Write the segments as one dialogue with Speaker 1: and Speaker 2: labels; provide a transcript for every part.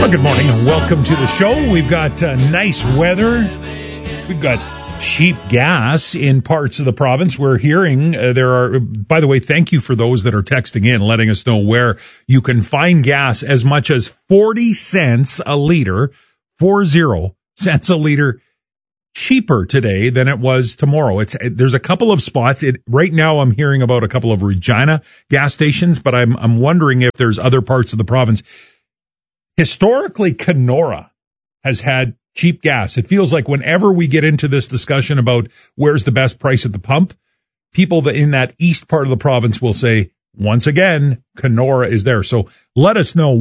Speaker 1: Well, good morning and welcome to the show. We've got nice weather. We've got cheap gas in parts of the province. We're hearing there are, by the way, thank you for those that are texting in, letting us know where you can find gas as much as 40 cents a liter, 40 cents a liter cheaper today than it was tomorrow. There's a couple of spots. Right now I'm hearing about a couple of Regina gas stations, but I'm wondering if there's other parts of the province. Historically, Kenora has had cheap gas. It feels like whenever we get into this discussion about where's the best price at the pump, people in that east part of the province will say, once again, Kenora is there. So let us know,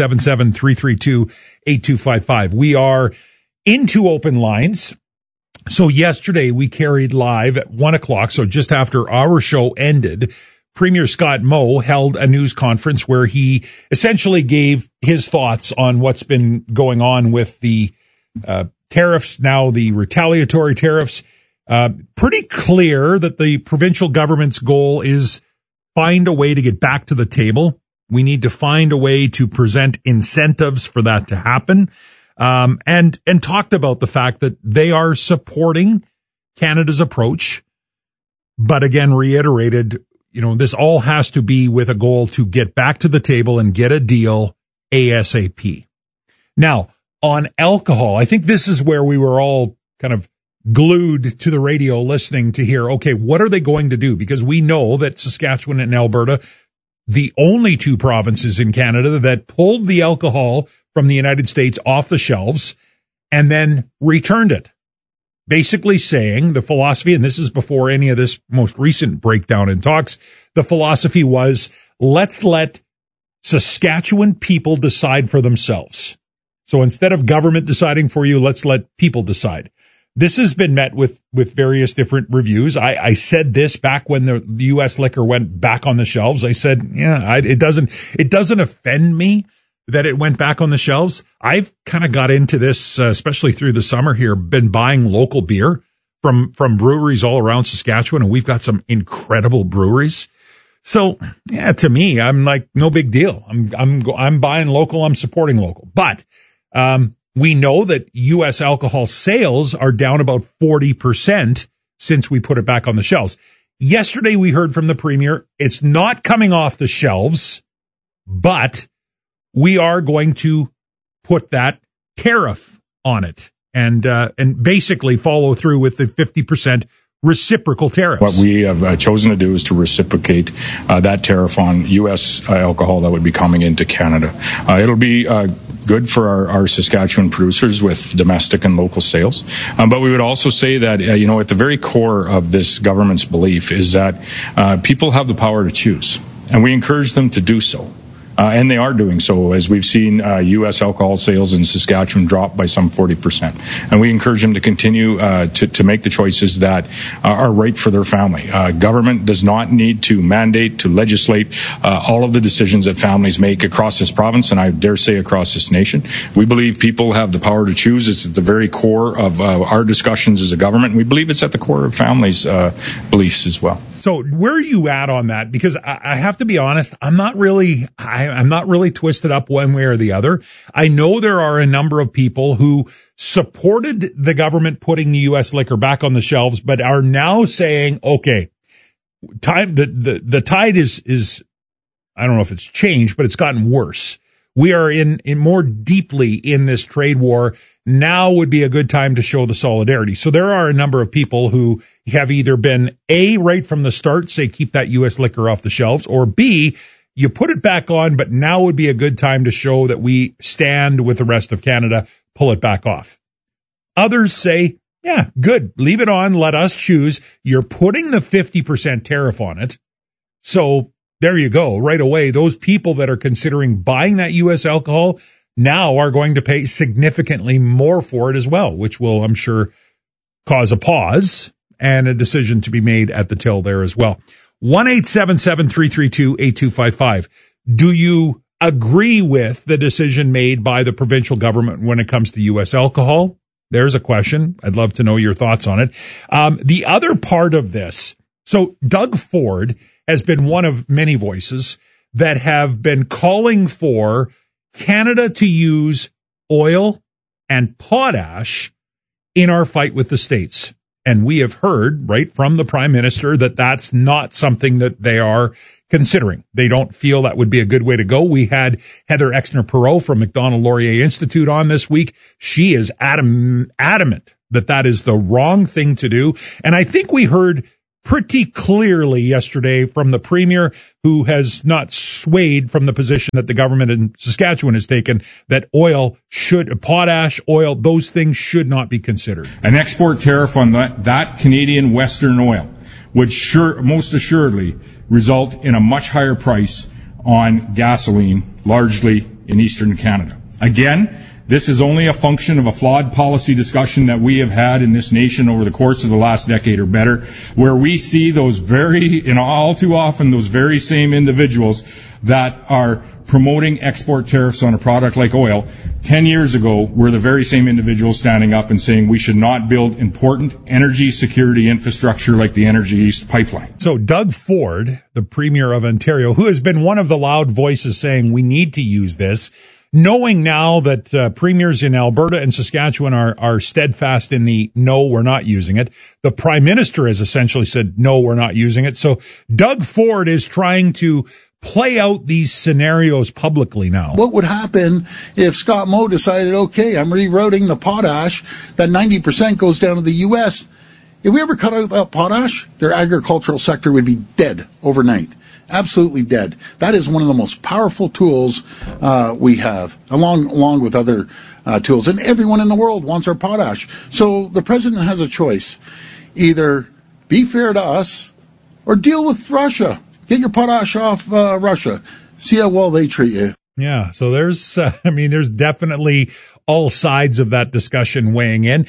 Speaker 1: 1-877-332-8255. We are into open lines. So yesterday we carried live at 1:00, so just after our show ended, Premier Scott Moe held a news conference where he essentially gave his thoughts on what's been going on with the tariffs, now the retaliatory tariffs. Pretty clear that the provincial government's goal is find a way to get back to the table. We need to find a way to present incentives for that to happen. And talked about the fact that they are supporting Canada's approach, but again, reiterated, this all has to be with a goal to get back to the table and get a deal ASAP. Now, on alcohol, I think this is where we were all kind of glued to the radio listening to hear, okay, what are they going to do? Because we know that Saskatchewan and Alberta, the only two provinces in Canada that pulled the alcohol from the United States off the shelves and then returned it. Basically saying the philosophy, and this is before any of this most recent breakdown in talks, the philosophy was, let's let Saskatchewan people decide for themselves. So instead of government deciding for you, let's let people decide. This has been met with various different reviews. I said this back when the U.S. liquor went back on the shelves. I said, it doesn't offend me that it went back on the shelves. I've kind of got into this, especially through the summer here, been buying local beer from breweries all around Saskatchewan, and we've got some incredible breweries. So yeah, to me, I'm like, no big deal. I'm buying local. I'm supporting local. But, we know that U.S. alcohol sales are down about 40% since we put it back on the shelves. Yesterday, we heard from the Premier, it's not coming off the shelves, but we are going to put that tariff on it and basically follow through with the 50% reciprocal tariffs.
Speaker 2: What we have chosen to do is to reciprocate that tariff on U.S. alcohol that would be coming into Canada. It'll be good for our Saskatchewan producers with domestic and local sales. But we would also say that, at the very core of this government's belief is that people have the power to choose, and we encourage them to do so. And they are doing so, as we've seen U.S. alcohol sales in Saskatchewan drop by some 40%. And we encourage them to continue to make the choices that are right for their family. Government does not need to mandate, to legislate all of the decisions that families make across this province, and I dare say across this nation. We believe people have the power to choose. It's at the very core of our discussions as a government. We believe it's at the core of families' beliefs as well.
Speaker 1: So where are you at on that? Because I have to be honest, I'm not really twisted up one way or the other. I know there are a number of people who supported the government putting the U.S. liquor back on the shelves, but are now saying, okay, the tide is, I don't know if it's changed, but it's gotten worse. We are in more deeply in this trade war. Now would be a good time to show the solidarity. So there are a number of people who have either been A, right from the start, say keep that U.S. liquor off the shelves, or B, you put it back on, but now would be a good time to show that we stand with the rest of Canada, pull it back off. Others say, yeah, good, leave it on, let us choose. You're putting the 50% tariff on it. So there you go. Right away, those people that are considering buying that U.S. alcohol now are going to pay significantly more for it as well, which will, I'm sure, cause a pause and a decision to be made at the till there as well. 1-877-332-8255. Do you agree with the decision made by the provincial government when it comes to U.S. alcohol? There's a question. I'd love to know your thoughts on it. The other part of this, so Doug Ford has been one of many voices that have been calling for Canada to use oil and potash in our fight with the States. And we have heard right from the Prime Minister that that's not something that they are considering. They don't feel that would be a good way to go. We had Heather Exner-Perot from Macdonald Laurier Institute on this week. She is adamant that that is the wrong thing to do. And I think we heard pretty clearly yesterday from the Premier, who has not swayed from the position that the government in Saskatchewan has taken, that potash, oil, those things should not be considered.
Speaker 3: An export tariff on that Canadian Western oil would most assuredly result in a much higher price on gasoline, largely in Eastern Canada. Again, this is only a function of a flawed policy discussion that we have had in this nation over the course of the last decade or better, where we see all too often, those very same individuals that are promoting export tariffs on a product like oil 10 years ago were the very same individuals standing up and saying we should not build important energy security infrastructure like the Energy East pipeline.
Speaker 1: So Doug Ford, the Premier of Ontario, who has been one of the loud voices saying we need to use this, knowing now that premiers in Alberta and Saskatchewan are steadfast in the no, we're not using it. The Prime Minister has essentially said, no, we're not using it. So Doug Ford is trying to play out these scenarios publicly now.
Speaker 4: What would happen if Scott Moe decided, okay, I'm rerouting the potash, that 90% goes down to the U.S. If we ever cut out that potash, their agricultural sector would be dead overnight. Absolutely dead. That is one of the most powerful tools we have, along with other tools. And everyone in the world wants our potash. So the president has a choice. Either be fair to us or deal with Russia. Get your potash off Russia. See how well they treat you.
Speaker 1: Yeah, so there's definitely all sides of that discussion weighing in.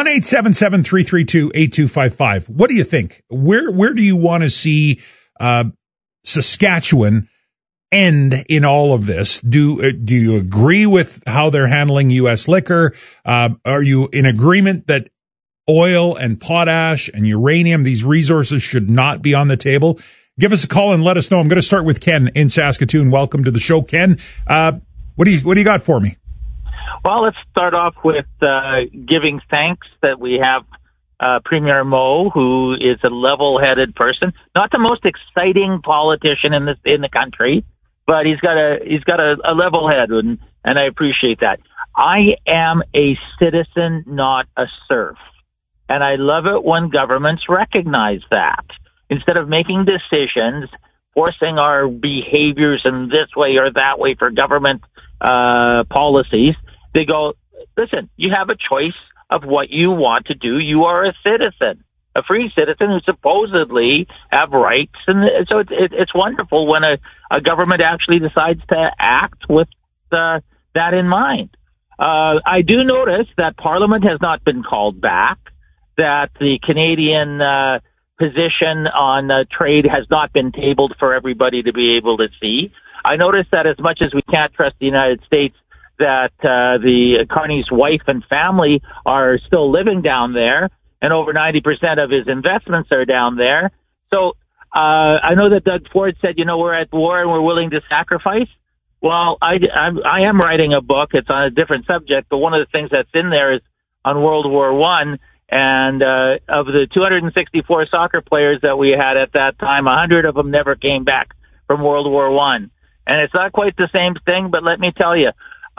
Speaker 1: 1-877-332-8255. What do you think? Where do you want to see Saskatchewan end in all of this? Do you agree with how they're handling U.S. liquor? Are you in agreement that oil and potash and uranium, these resources should not be on the table? Give us a call and let us know. I'm going to start with Ken in Saskatoon. Welcome to the show, Ken. What do you got for me?
Speaker 5: Well, let's start off with giving thanks that we have Premier Moe, who is a level-headed person, not the most exciting politician in the country, but he's got a level head, and I appreciate that. I am a citizen, not a serf, and I love it when governments recognize that. Instead of making decisions, forcing our behaviors in this way or that way for government policies, they go, listen, you have a choice of what you want to do. You are a citizen, a free citizen who supposedly have rights. And so it's wonderful when a government actually decides to act with that in mind. I do notice that Parliament has not been called back, that the Canadian position on trade has not been tabled for everybody to be able to see. I notice that as much as we can't trust the United States, that the Carney's wife and family are still living down there, and over 90% of his investments are down there. So I know that Doug Ford said, we're at war and we're willing to sacrifice. Well, I am writing a book. It's on a different subject, but one of the things that's in there is on World War I. And of the 264 soccer players that we had at that time, 100 of them never came back from World War I. And it's not quite the same thing, but let me tell you,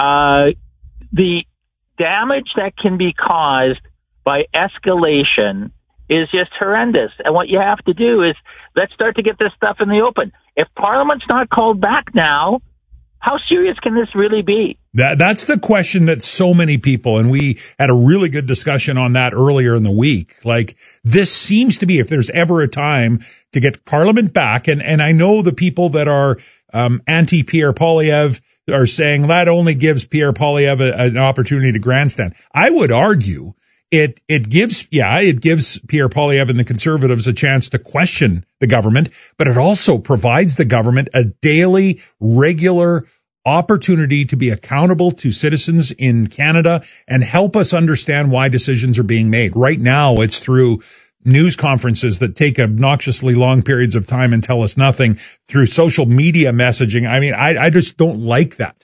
Speaker 5: the damage that can be caused by escalation is just horrendous. And what you have to do is let's start to get this stuff in the open. If Parliament's not called back now, how serious can this really be?
Speaker 1: That's the question that so many people, and we had a really good discussion on that earlier in the week. Like, this seems to be, if there's ever a time to get Parliament back, and I know the people that are anti-Pierre Poilievre are saying that only gives Pierre Poilievre an opportunity to grandstand. I would argue it gives Pierre Poilievre and the Conservatives a chance to question the government, but it also provides the government a daily, regular opportunity to be accountable to citizens in Canada and help us understand why decisions are being made. Right now, it's through news conferences that take obnoxiously long periods of time and tell us nothing, through social media messaging. I mean, I just don't like that.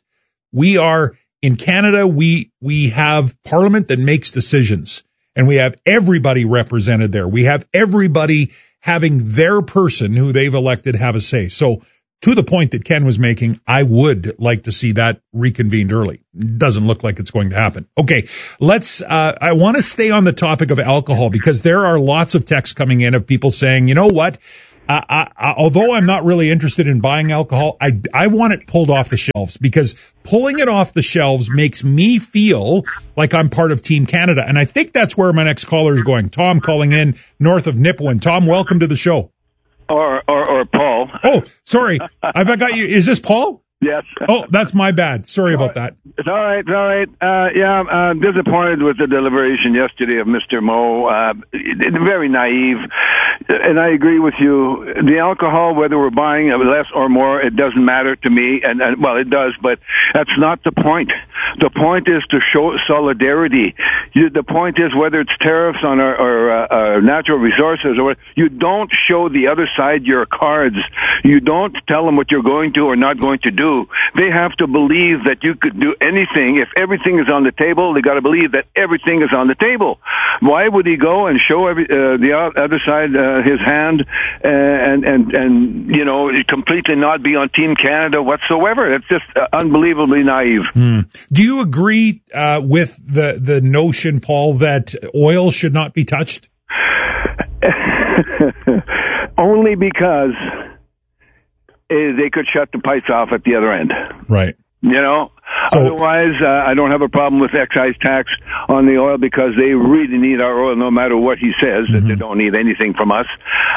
Speaker 1: We are in Canada. We have Parliament that makes decisions, and we have everybody represented there. We have everybody having their person who they've elected have a say. So to the point that Ken was making, I would like to see that reconvened early. Doesn't look like it's going to happen. Okay, I want to stay on the topic of alcohol because there are lots of texts coming in of people saying, you know what? Although I'm not really interested in buying alcohol, I want it pulled off the shelves because pulling it off the shelves makes me feel like I'm part of Team Canada. And I think that's where my next caller is going. Tom calling in north of Nipawin. Tom, welcome to the show.
Speaker 6: Or Paul.
Speaker 1: Oh, sorry. I got you. Is this Paul?
Speaker 6: Yes.
Speaker 1: Oh, that's my bad. Sorry about that.
Speaker 6: It's all right. I'm disappointed with the deliberation yesterday of Mr. Moe. Very naive. And I agree with you. The alcohol, whether we're buying less or more, it doesn't matter to me. And well, it does, but that's not the point. The point is to show solidarity. The point is whether it's tariffs on our natural resources or you don't show the other side your cards. You don't tell them what you're going to or not going to do. They have to believe that you could do anything. If everything is on the table, they got to believe that everything is on the table. Why would he go and show the other side his hand and completely not be on Team Canada whatsoever? It's just unbelievably naive.
Speaker 1: Do you agree with the notion, Paul, that oil should not be touched?
Speaker 6: Only because they could shut the pipes off at the other end.
Speaker 1: Right.
Speaker 6: Otherwise, I don't have a problem with excise tax on the oil because they really need our oil no matter what he says, that they don't need anything from us.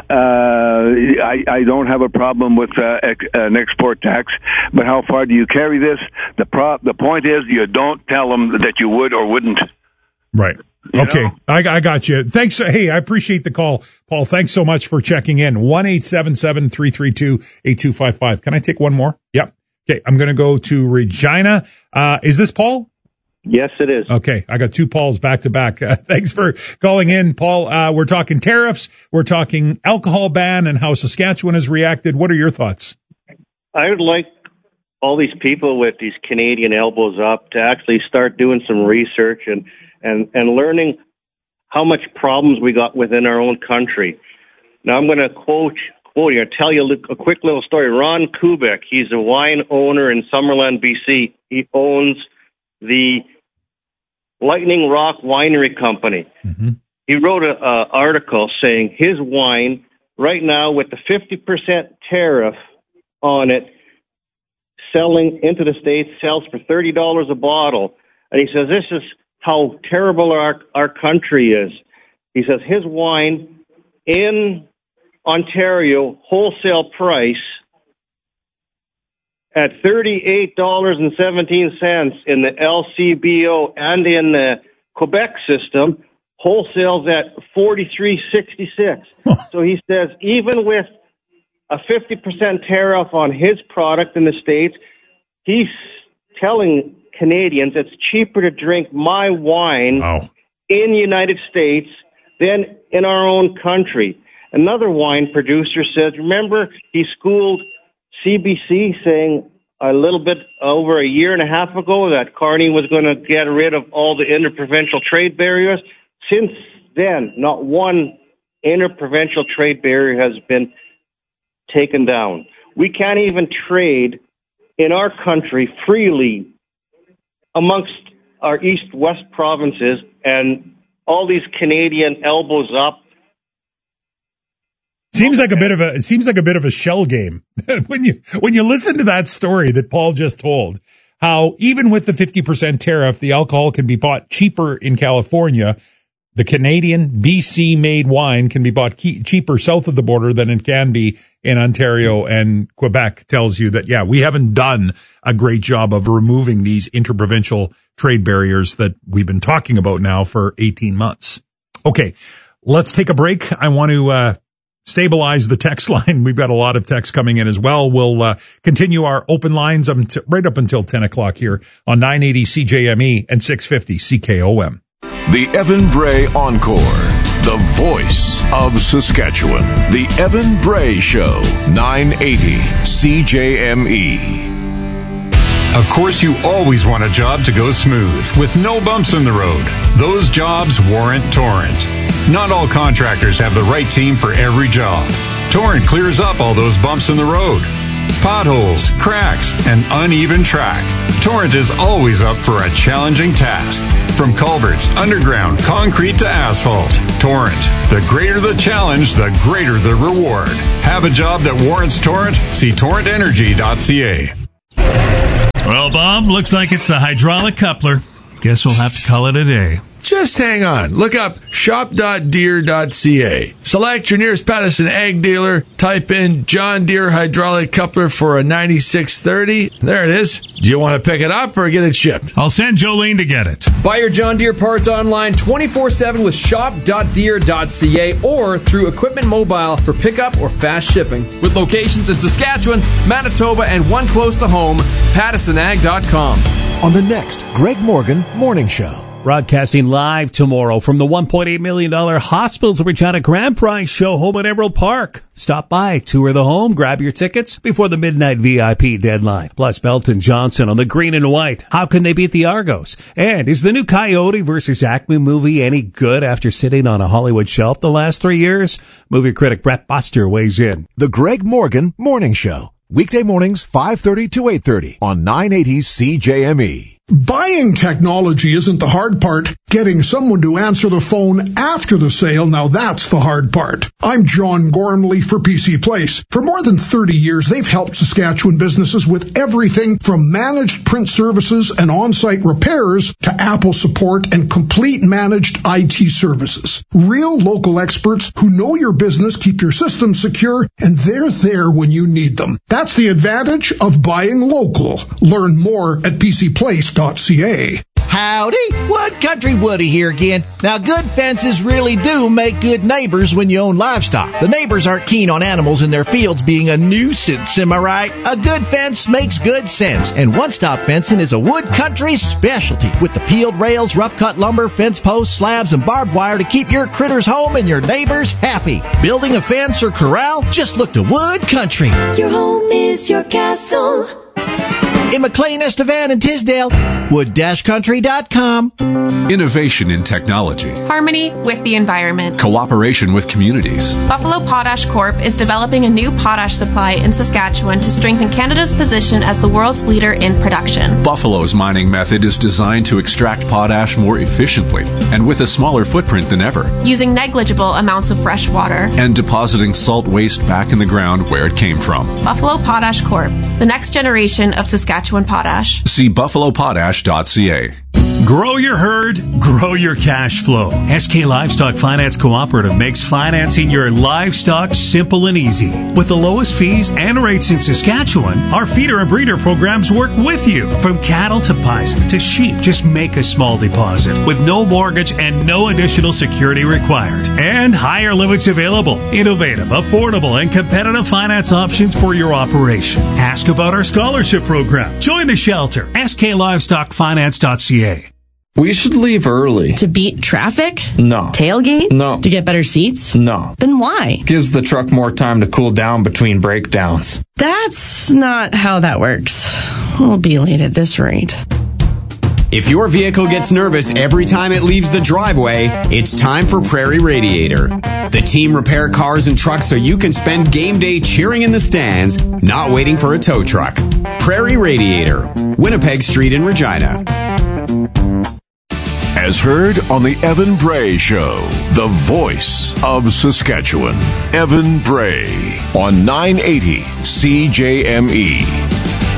Speaker 6: I don't have a problem with an export tax, but how far do you carry this? The point is you don't tell them that you would or wouldn't.
Speaker 1: Right. Okay. I got you. Thanks. Hey, I appreciate the call, Paul. Thanks so much for checking in. 1-877-332-8255. Can I take one more? Yep. Okay. I'm going to go to Regina. Is this Paul?
Speaker 7: Yes, it is.
Speaker 1: Okay. I got two Pauls back to back. Thanks for calling in, Paul. We're talking tariffs. We're talking alcohol ban and how Saskatchewan has reacted. What are your thoughts?
Speaker 7: I would like all these people with these Canadian elbows up to actually start doing some research and learning how much problems we got within our own country. Now, I'm going to quote you. I'll tell you a quick little story. Ron Kubik, he's a wine owner in Summerland, BC. He owns the Lightning Rock Winery Company. Mm-hmm. He wrote an article saying his wine, right now with the 50% tariff on it, selling into the States, sells for $30 a bottle. And he says, this is how terrible our country is. He says his wine in Ontario, wholesale price at $38.17 in the LCBO and in the Quebec system, wholesales at $43.66. So he says even with a 50% tariff on his product in the States, he's telling Canadians it's cheaper to drink my wine in the United States than in our own country. Another wine producer says, remember, he schooled CBC saying a little bit over a year and a half ago that Carney was going to get rid of all the interprovincial trade barriers. Since then, not one interprovincial trade barrier has been taken down. We can't even trade in our country freely amongst our east-west provinces, and all these Canadian elbows up.
Speaker 1: Seems like a bit of a shell game when you listen to that story that Paul just told. How even with the 50% tariff, the alcohol can be bought cheaper in California. The Canadian BC-made wine can be bought cheaper south of the border than it can be in Ontario and Quebec. Tells you that, yeah, we haven't done a great job of removing these interprovincial trade barriers that we've been talking about now for 18 months. Okay, let's take a break. I want to stabilize the text line. We've got a lot of texts coming in as well. We'll continue our open lines right up until 10 o'clock here on 980 CJME and 650 CKOM.
Speaker 8: The Evan Bray Encore, the voice of Saskatchewan. The Evan Bray Show, 980 CJME.
Speaker 9: Of course, you always want a job to go smooth, with no bumps in the road. Those jobs warrant Torrent. Not all contractors have the right team for every job. Torrent clears up all those bumps in the road. Potholes, cracks, and uneven track. Torrent is always up for a challenging task. From culverts, underground, concrete to asphalt. Torrent. The greater the challenge, the greater the reward. Have a job that warrants Torrent? See torrentenergy.ca.
Speaker 10: Well, Bob, looks like it's the hydraulic coupler. Guess we'll have to call it a day.
Speaker 11: Just hang on. Look up shop.deere.ca. Select your nearest Patterson ag dealer. Type in John Deere hydraulic coupler for a 9630. There it is. Do you want to pick it up or get it shipped?
Speaker 10: I'll send Jolene to get it.
Speaker 12: Buy your John Deere parts online 24/7 with shop.deere.ca or through Equipment Mobile for pickup or fast shipping. With locations in Saskatchewan, Manitoba, and one close to home, PattersonAg.com.
Speaker 13: On the next Greg Morgan Morning Show.
Speaker 14: Broadcasting live tomorrow from the $1.8 million Hospitals of Regina Grand Prize Show home at Emerald Park. Stop by, tour the home, grab your tickets before the midnight VIP deadline. Plus Belton Johnson on the green and white. How can they beat the Argos? And is the new Coyote versus Acme movie any good after sitting on a Hollywood shelf the last 3 years? Movie critic Brett Buster weighs in.
Speaker 13: The Greg Morgan Morning Show. Weekday mornings, 5:30 to 8:30 on 980 CJME.
Speaker 15: Buying technology isn't the hard part. Getting someone to answer the phone after the sale, now that's the hard part. I'm John Gormley for PC Place. For more than 30 years, they've helped Saskatchewan businesses with everything from managed print services and on-site repairs to Apple support and complete managed IT services. Real local experts who know your business, keep your systems secure, and they're there when you need them. That's the advantage of buying local. Learn more at PCPlace.ca.
Speaker 16: Howdy, Wood Country Woody here again. Now, good fences really do make good neighbors when you own livestock. The neighbors aren't keen on animals in their fields being a nuisance, am I right? A good fence makes good sense, and one-stop fencing is a Wood Country specialty with the peeled rails, rough-cut lumber, fence posts, slabs, and barbed wire to keep your critters home and your neighbors happy. Building a fence or corral? Just look to Wood Country.
Speaker 17: Your home is your castle.
Speaker 16: In McLean, Estevan, and Tisdale, wood-country.com.
Speaker 18: Innovation in technology.
Speaker 19: Harmony with the environment.
Speaker 18: Cooperation with communities.
Speaker 19: Buffalo Potash Corp. is developing a new potash supply in Saskatchewan to strengthen Canada's position as the world's leader in production.
Speaker 18: Buffalo's mining method is designed to extract potash more efficiently and with a smaller footprint than ever.
Speaker 19: Using negligible amounts of fresh water.
Speaker 18: And depositing salt waste back in the ground where it came from.
Speaker 19: Buffalo Potash Corp. The next generation of Saskatchewan potash.
Speaker 18: See buffalopotash.ca.
Speaker 10: Grow your herd, grow your cash flow. SK Livestock Finance Cooperative makes financing your livestock simple and easy. With the lowest fees and rates in Saskatchewan, our feeder and breeder programs work with you. From cattle to bison to sheep, just make a small deposit with no mortgage and no additional security required. And higher limits available. Innovative, affordable, and competitive finance options for your operation. Ask about our scholarship program. Join the shelter. SKLivestockFinance.ca.
Speaker 20: We should leave early.
Speaker 21: To beat traffic?
Speaker 20: No.
Speaker 21: Tailgate?
Speaker 20: No.
Speaker 21: To get better seats?
Speaker 20: No.
Speaker 21: Then why?
Speaker 20: Gives the truck more time to cool down between breakdowns.
Speaker 21: That's not how that works. We'll be late at this rate.
Speaker 22: If your vehicle gets nervous every time it leaves the driveway, it's time for Prairie Radiator. The team repair cars and trucks so you can spend game day cheering in the stands, not waiting for a tow truck. Prairie Radiator, Winnipeg Street in Regina.
Speaker 8: As heard on the Evan Bray Show, the voice of Saskatchewan. Evan Bray on 980 CJME.